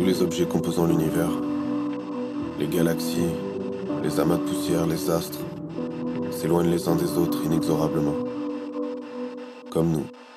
Tous les objets composant l'univers, les galaxies, les amas de poussière, les astres, s'éloignent les uns des autres inexorablement. Comme nous.